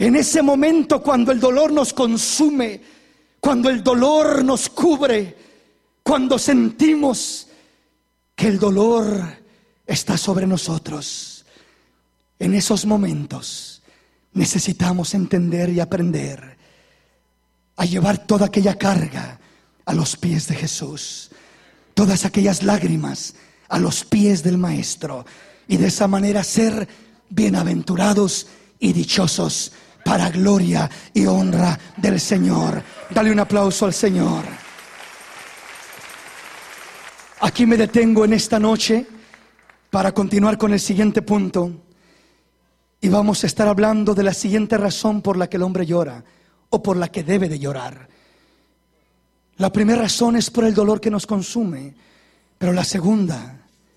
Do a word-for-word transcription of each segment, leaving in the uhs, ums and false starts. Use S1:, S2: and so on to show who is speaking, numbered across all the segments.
S1: En ese momento cuando el dolor nos consume, cuando el dolor nos cubre, cuando sentimos que el dolor está sobre nosotros, en esos momentos necesitamos entender y aprender a llevar toda aquella carga a los pies de Jesús, todas aquellas lágrimas a los pies del Maestro, y de esa manera ser bienaventurados y dichosos para gloria y honra del Señor. Dale un aplauso al Señor. Aquí me detengo en esta noche para continuar con el siguiente punto, y vamos a estar hablando de la siguiente razón por la que el hombre llora, o por la que debe de llorar. La primera razón es por el dolor que nos consume, pero la segunda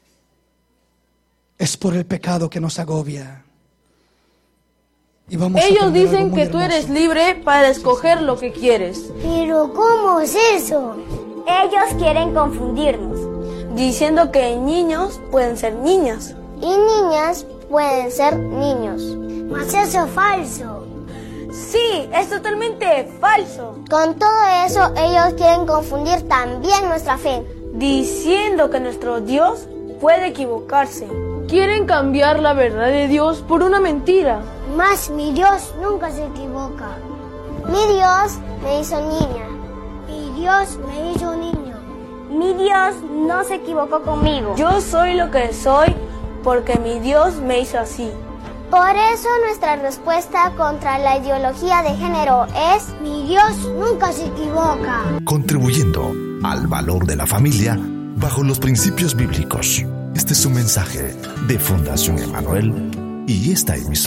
S1: es por el pecado que nos agobia. Y vamos
S2: Ellos
S1: a
S2: dicen que
S1: hermoso.
S2: Tú eres libre para escoger lo que quieres.
S3: Pero ¿cómo es eso?
S4: Ellos quieren confundirnos,
S2: diciendo que niños pueden ser niñas
S3: y niñas pueden ser niños.
S4: Mas eso es falso.
S2: Sí, es totalmente falso.
S3: Con todo eso, ellos quieren confundir también nuestra fe,
S2: diciendo que nuestro Dios puede equivocarse. Quieren cambiar la verdad de Dios por una mentira.
S3: Mas mi Dios nunca se equivoca. Mi Dios me hizo niña. Mi Dios me hizo niño.
S4: Mi Dios no se equivocó conmigo.
S2: Yo soy lo que soy porque mi Dios me hizo así.
S3: Por eso nuestra respuesta contra la ideología de género es: mi Dios nunca se equivoca.
S5: Contribuyendo al valor de la familia bajo los principios bíblicos. Este es un mensaje de Fundación Emmanuel y esta emisora.